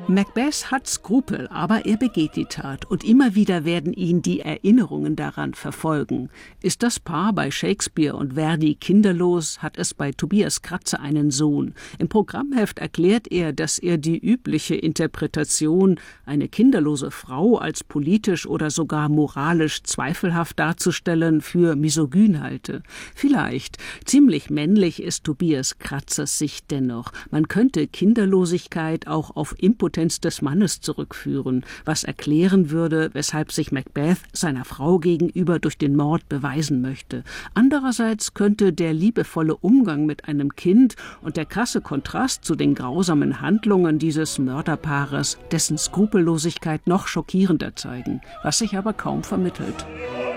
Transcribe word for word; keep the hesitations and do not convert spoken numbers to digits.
Macbeth hat Skrupel, aber er begeht die Tat und immer wieder werden ihn die Erinnerungen daran verfolgen. Ist das Paar bei Shakespeare und Verdi kinderlos, hat es bei Tobias Kratzer einen Sohn. Im Programmheft erklärt er, dass er die übliche Interpretation, eine kinderlose Frau als politisch oder sogar moralisch zweifelhaft darzustellen, für misogyn halte. Vielleicht, ziemlich männlich ist Tobias Kratzers Sicht dennoch. Man könnte Kinderlosigkeit auch auf Impotenz des Mannes zurückführen, was erklären würde, weshalb sich Macbeth seiner Frau gegenüber durch den Mord beweisen möchte. Andererseits könnte der liebevolle Umgang mit einem Kind und der krasse Kontrast zu den grausamen Handlungen dieses Mörderpaares dessen Skrupellosigkeit noch schockierender zeigen, was sich aber kaum vermittelt.